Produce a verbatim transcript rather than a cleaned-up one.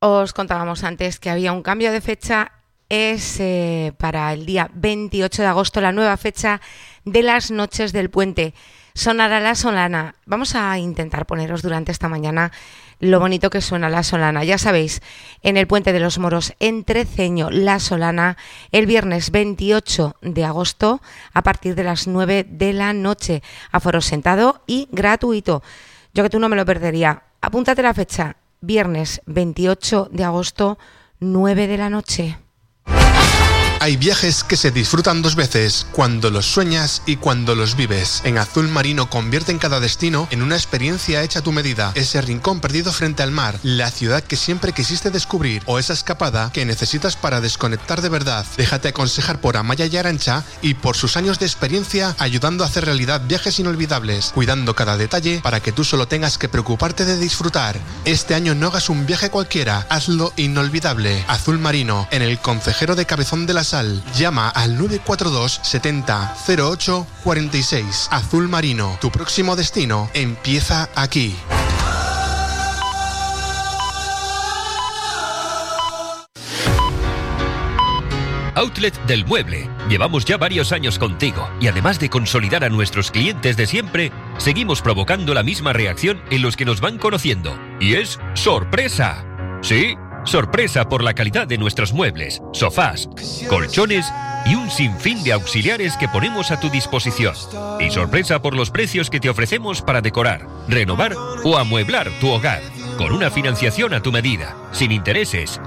Os contábamos antes que había un cambio de fecha, es eh, para el día veintiocho de agosto la nueva fecha de las noches del puente. Sonará la solana. Vamos a intentar poneros durante esta mañana lo bonito que suena la solana. Ya sabéis, en el Puente de los Moros, en Treceño, la solana, el viernes veintiocho de agosto, a partir de las nueve de la noche. Aforo sentado y gratuito. Yo que tú no me lo perdería. Apúntate la fecha, viernes veintiocho de agosto, nueve de la noche. Hay viajes que se disfrutan dos veces, cuando los sueñas y cuando los vives. En Azul Marino convierten cada destino en una experiencia hecha a tu medida. Ese rincón perdido frente al mar, la ciudad que siempre quisiste descubrir o esa escapada que necesitas para desconectar de verdad. Déjate aconsejar por Amaya y Arantxa y por sus años de experiencia ayudando a hacer realidad viajes inolvidables, cuidando cada detalle para que tú solo tengas que preocuparte de disfrutar. Este año no hagas un viaje cualquiera, hazlo inolvidable. Azul Marino, en el Concejero de Cabezón de la Sal. Llama al nueve cuatro dos setenta cero ocho cuarenta y seis. Azul Marino, tu próximo destino empieza aquí. Outlet del Mueble. Llevamos ya varios años contigo y además de consolidar a nuestros clientes de siempre, seguimos provocando la misma reacción en los que nos van conociendo. Y es sorpresa. ¿Sí? Sorpresa por la calidad de nuestros muebles, sofás, colchones y un sinfín de auxiliares que ponemos a tu disposición. Y sorpresa por los precios que te ofrecemos para decorar, renovar o amueblar tu hogar, con una financiación a tu medida, sin intereses